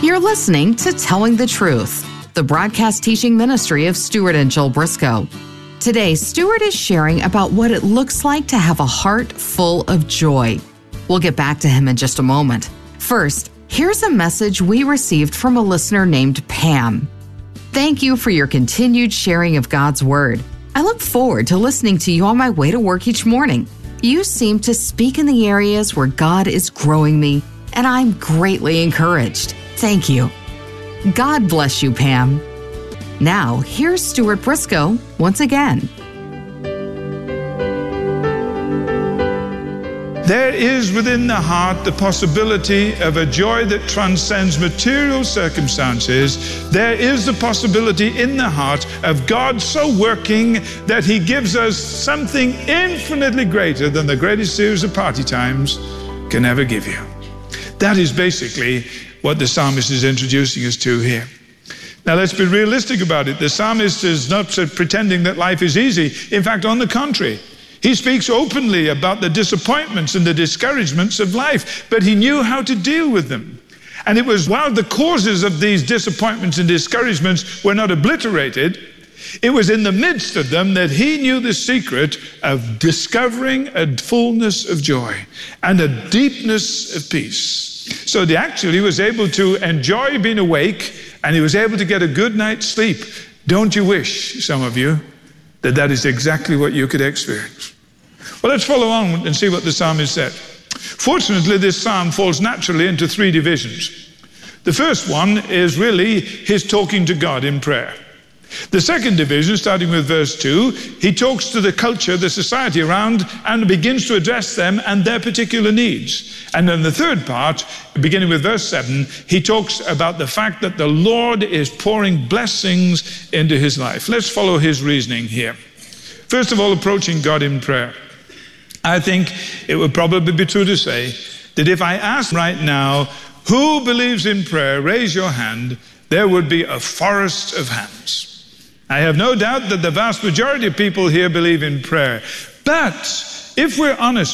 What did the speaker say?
You're listening to Telling the Truth, the broadcast teaching ministry of Stuart and Jill Briscoe. Today, Stuart is sharing about what it looks like to have a heart full of joy. We'll get back to him in just a moment. First, here's a message we received from a listener named Pam. Thank you for your continued sharing of God's Word. I look forward to listening to you on my way to work each morning. You seem to speak in the areas where God is growing me, and I'm greatly encouraged. Thank you. God bless you, Pam. Now, here's Stuart Briscoe once again. There is within the heart the possibility of a joy that transcends material circumstances. There is the possibility in the heart of God so working that He gives us something infinitely greater than the greatest series of party times can ever give you. That is basically what the psalmist is introducing us to here. Now let's be realistic about it. The psalmist is not pretending that life is easy. In fact, on the contrary, he speaks openly about the disappointments and the discouragements of life, but he knew how to deal with them. And it was while the causes of these disappointments and discouragements were not obliterated, it was in the midst of them that he knew the secret of discovering a fullness of joy and a deepness of peace. So he actually was able to enjoy being awake, and he was able to get a good night's sleep. Don't you wish, some of you, that is exactly what you could experience? Well, let's follow on and see what the psalmist said. Fortunately, this psalm falls naturally into three divisions. The first one is really his talking to God in prayer. The second division, starting with verse 2, he talks to the culture, the society around, and begins to address them and their particular needs. And then the third part, beginning with verse 7, he talks about the fact that the Lord is pouring blessings into his life. Let's follow his reasoning here. First of all, approaching God in prayer. I think it would probably be true to say that if I asked right now, who believes in prayer, raise your hand, there would be a forest of hands. I have no doubt that the vast majority of people here believe in prayer. But if we're honest